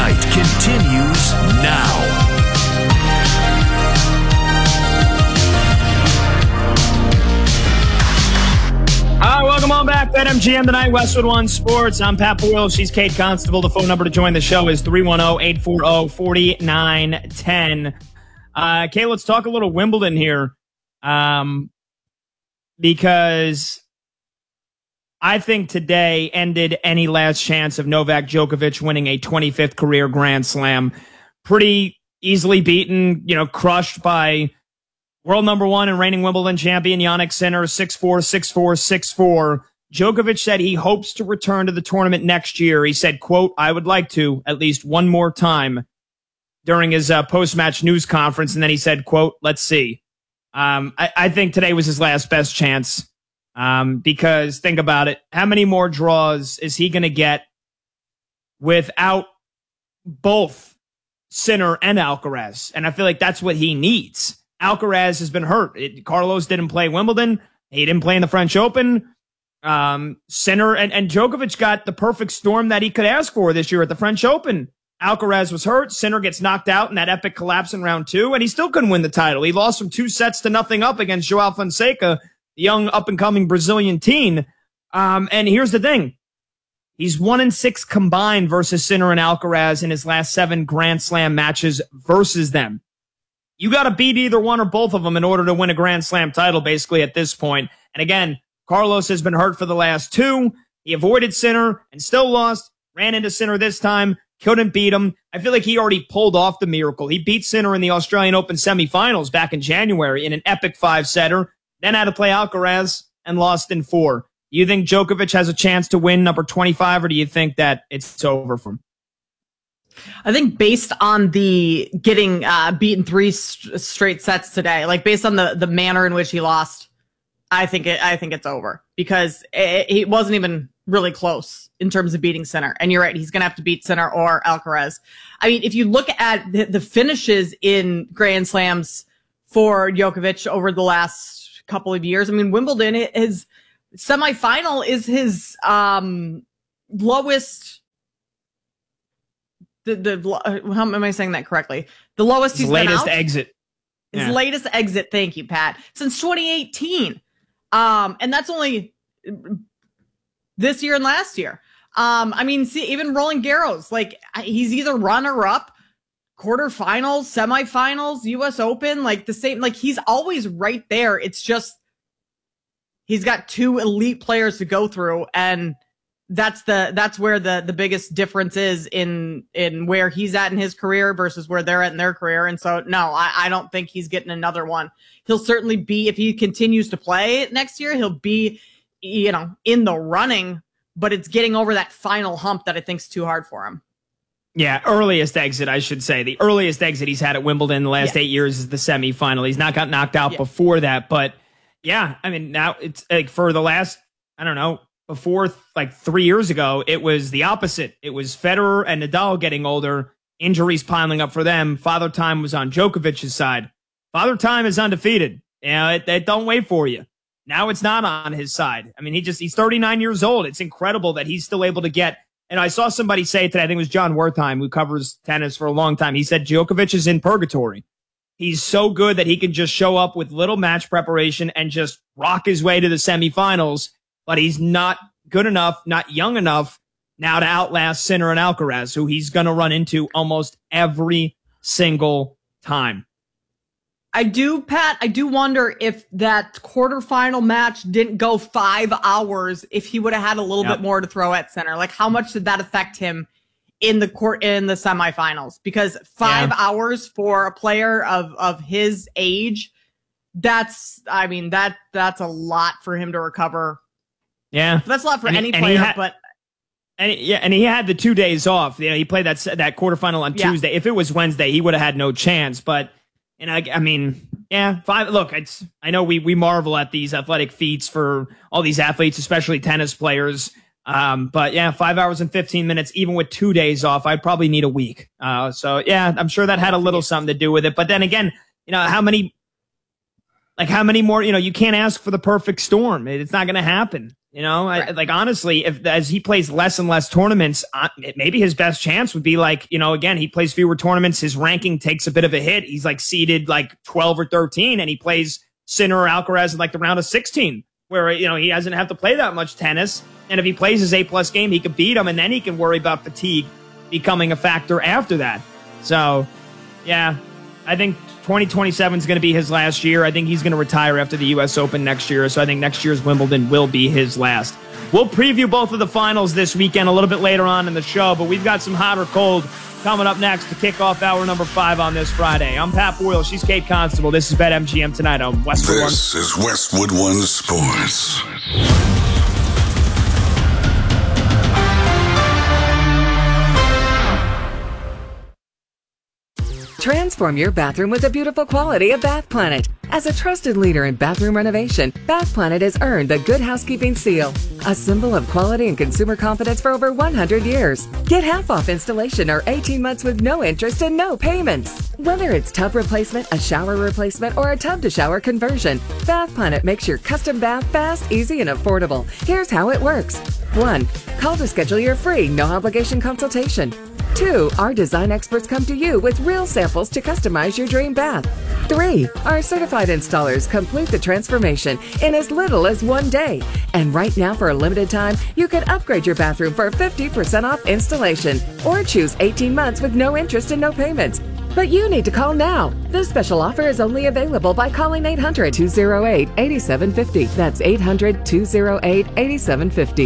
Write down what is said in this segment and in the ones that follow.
Night continues now. All right, welcome on back. BetMGM tonight, Westwood One Sports. I'm Pat Boyle. She's Kate Constable. The phone number to join the show is 310-840-4910. Kate, let's talk a little Wimbledon here, because I think today ended any last chance of Novak Djokovic winning a 25th career Grand Slam. Pretty easily beaten, crushed by world number one and reigning Wimbledon champion Jannik Sinner, 6-4, 6-4, 6-4. Djokovic said he hopes to return to the tournament next year. He said, quote, "I would like to at least one more time," during his post-match news conference. And then he said, quote, "Let's see." I think today was his last best chance. Because think about it. How many more draws is he going to get without both Sinner and Alcaraz? And I feel like that's what he needs. Alcaraz has been hurt. Carlos didn't play Wimbledon. He didn't play in the French Open. Sinner and Djokovic got the perfect storm that he could ask for this year at the French Open. Alcaraz was hurt. Sinner gets knocked out in that epic collapse in round two, and he still couldn't win the title. He lost from 2-0 up against Joao Fonseca, the young up-and-coming Brazilian teen. And here's the thing. He's 1-6 combined versus Sinner and Alcaraz in his last 7 Grand Slam matches versus them. You got to beat either one or both of them in order to win a Grand Slam title, basically, at this point. And again, Carlos has been hurt for the last 2. He avoided Sinner and still lost. Ran into Sinner this time. Couldn't beat him. I feel like he already pulled off the miracle. He beat Sinner in the Australian Open semifinals back in January in an epic 5-setter. Then had to play Alcaraz and lost in 4. Do you think Djokovic has a chance to win number 25, or do you think that it's over for him? I think based on the getting beaten 3 straight sets today, like based on the manner in which he lost, I think it's over, because he wasn't even really close in terms of beating Sinner. And you're right, he's going to have to beat Sinner or Alcaraz. I mean, if you look at the finishes in Grand Slams for Djokovic over the last couple of years, I mean, Wimbledon, his semifinal is his lowest. How am I saying that correctly? The lowest he's been out. Exit. His latest exit. Thank you, Pat. Since 2018. And that's only this year and last year. I mean, see, even Roland Garros, like, he's either runner-up, quarterfinals, semifinals, U.S. Open, like the same, like he's always right there. It's just he's got 2 elite players to go through, and that's where the biggest difference is in where he's at in his career versus where they're at in their career. And so, no, I don't think he's getting another one. He'll certainly be, if he continues to play next year, he'll be, in the running, but it's getting over that final hump that I think is too hard for him. Yeah, earliest exit, I should say. The earliest exit he's had at Wimbledon in the last 8 years is the semifinal. He's not got knocked out before that. But yeah, I mean, now it's like for the last, I don't know, before like 3 years ago, it was the opposite. It was Federer and Nadal getting older, injuries piling up for them. Father Time was on Djokovic's side. Father Time is undefeated. It don't wait for you. Now it's not on his side. I mean, he's 39 years old. It's incredible that he's still able to get. And I saw somebody say today, I think it was John Wertheim, who covers tennis for a long time. He said Djokovic is in purgatory. He's so good that he can just show up with little match preparation and just rock his way to the semifinals. But he's not good enough, not young enough now to outlast Sinner and Alcaraz, who he's going to run into almost every single time. I do wonder if that quarterfinal match didn't go 5 hours, if he would have had a little bit more to throw at Sinner. Like, how much did that affect him in the semifinals? Because 5 hours for a player of his age, that's a lot for him to recover. Yeah. That's a lot for any player, And he had the 2 days off. He played that quarterfinal on Tuesday. If it was Wednesday, he would have had no chance. But, I mean, 5. Look, I know we marvel at these athletic feats for all these athletes, especially tennis players. But 5 hours and 15 minutes, even with 2 days off, I'd probably need a week. So I'm sure that had a little something to do with it. But then again, how many more, you can't ask for the perfect storm. It's not going to happen. Like honestly, if as he plays less and less tournaments, maybe his best chance would be like, again, he plays fewer tournaments. His ranking takes a bit of a hit. He's like seeded like 12 or 13 and he plays Sinner or Alcaraz in like the round of 16 where, he doesn't have to play that much tennis. And if he plays his A+ game, he could beat him and then he can worry about fatigue becoming a factor after that. So yeah, I think 2027 is going to be his last year. I think he's going to retire after the U.S. Open next year. So I think next year's Wimbledon will be his last. We'll preview both of the finals this weekend a little bit later on in the show, but we've got some hot or cold coming up next to kick off hour number 5 on this Friday. I'm Pat Boyle. She's Kate Constable. This is BetMGM tonight on Westwood One. This is Westwood One Sports. Transform your bathroom with the beautiful quality of Bath Planet. As a trusted leader in bathroom renovation, Bath Planet has earned the Good Housekeeping Seal, a symbol of quality and consumer confidence for over 100 years. Get half off installation or 18 months with no interest and no payments. Whether it's tub replacement, a shower replacement, or a tub-to-shower conversion, Bath Planet makes your custom bath fast, easy, and affordable. Here's how it works. 1. Call to schedule your free, no-obligation consultation. 2. Our design experts come to you with real samples to customize your dream bath. 3. Our certified installers complete the transformation in as little as 1 day. And right now, for a limited time, you can upgrade your bathroom for 50% off installation or choose 18 months with no interest and no payments. But you need to call now. This special offer is only available by calling 800-208-8750. That's 800-208-8750.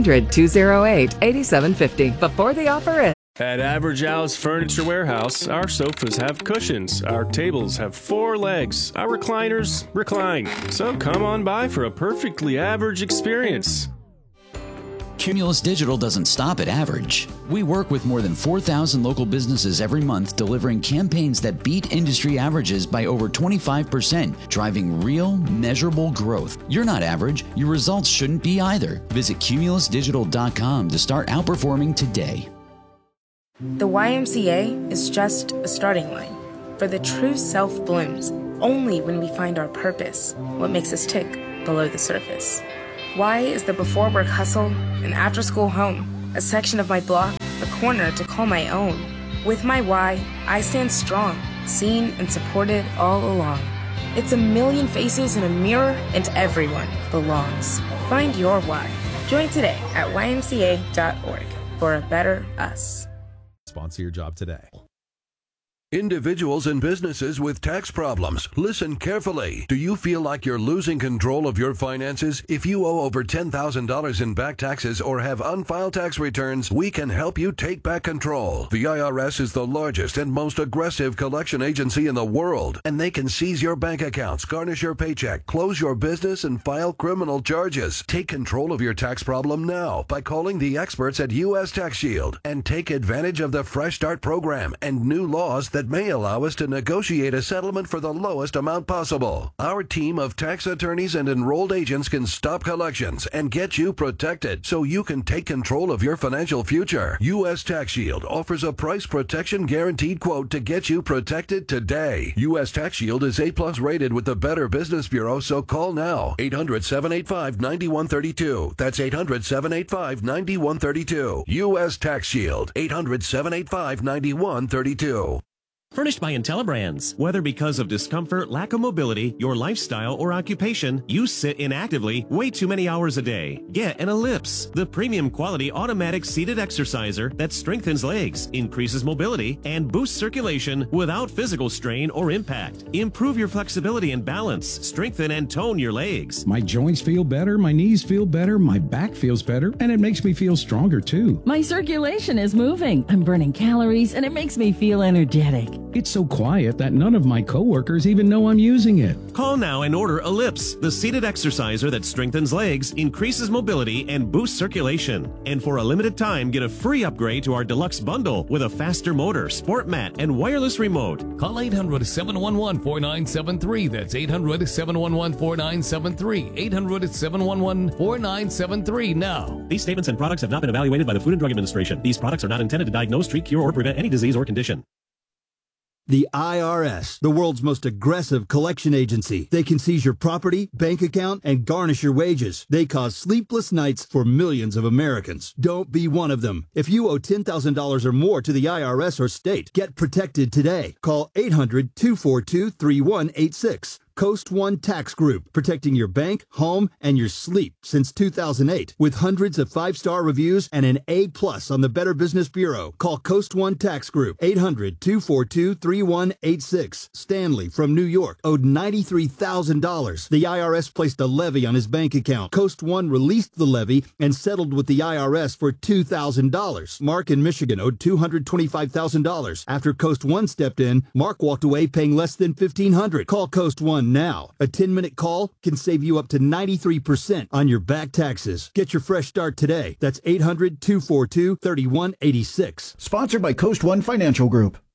800-208-8750. Before the offer ends. At Average Al's Furniture Warehouse, our sofas have cushions, our tables have 4 legs, our recliners recline. So come on by for a perfectly average experience. Cumulus Digital doesn't stop at average. We work with more than 4,000 local businesses every month, delivering campaigns that beat industry averages by over 25%, driving real, measurable growth. You're not average. Your results shouldn't be either. Visit cumulusdigital.com to start outperforming today. The YMCA is just a starting line, for the true self blooms only when we find our purpose, what makes us tick below the surface. Y is the before work hustle, an after school home, a section of my block, a corner to call my own. With my Y, I stand strong, seen and supported all along. It's a million faces in a mirror and everyone belongs. Find your Y. Join today at ymca.org for a better us. Sponsor your job today. Individuals and businesses with tax problems, listen carefully. Do you feel like you're losing control of your finances? If you owe over $10,000 in back taxes or have unfiled tax returns, we can help you take back control. The IRS is the largest and most aggressive collection agency in the world, and they can seize your bank accounts, garnish your paycheck, close your business, and file criminal charges. Take control of your tax problem now by calling the experts at U.S. Tax Shield and take advantage of the Fresh Start program and new laws that may allow us to negotiate a settlement for the lowest amount possible. Our team of tax attorneys and enrolled agents can stop collections and get you protected so you can take control of your financial future. U.S. Tax Shield offers a price protection guaranteed quote to get you protected today. U.S. Tax Shield is A+ rated with the Better Business Bureau, so call now. 800-785-9132. That's 800-785-9132. U.S. Tax Shield. 800-785-9132. Furnished by IntelliBrands. Whether because of discomfort, lack of mobility, your lifestyle, or occupation, you sit inactively way too many hours a day. Get an Ellipse, the premium quality automatic seated exerciser that strengthens legs, increases mobility, and boosts circulation without physical strain or impact. Improve your flexibility and balance, strengthen and tone your legs. My joints feel better, my knees feel better, my back feels better, and it makes me feel stronger too. My circulation is moving, I'm burning calories, and it makes me feel energetic. It's so quiet that none of my coworkers even know I'm using it. Call now and order Ellipse, the seated exerciser that strengthens legs, increases mobility, and boosts circulation. And for a limited time, get a free upgrade to our deluxe bundle with a faster motor, sport mat, and wireless remote. Call 800-711-4973. That's 800-711-4973. 800-711-4973 now. These statements and products have not been evaluated by the Food and Drug Administration. These products are not intended to diagnose, treat, cure, or prevent any disease or condition. The IRS, the world's most aggressive collection agency. They can seize your property, bank account, and garnish your wages. They cause sleepless nights for millions of Americans. Don't be one of them. If you owe $10,000 or more to the IRS or state, get protected today. Call 800-242-3186. Coast One Tax Group, protecting your bank, home, and your sleep since 2008. With hundreds of 5-star reviews and an A+ on the Better Business Bureau. Call Coast One Tax Group, 800-242-3186. Stanley from New York owed $93,000. The IRS placed a levy on his bank account. Coast One released the levy and settled with the IRS for $2,000. Mark in Michigan owed $225,000. After Coast One stepped in, Mark walked away paying less than $1,500. Call Coast One now. A 10-minute call can save you up to 93% on your back taxes. Get your fresh start today. That's 800-242-3186. Sponsored by Coast One Financial Group.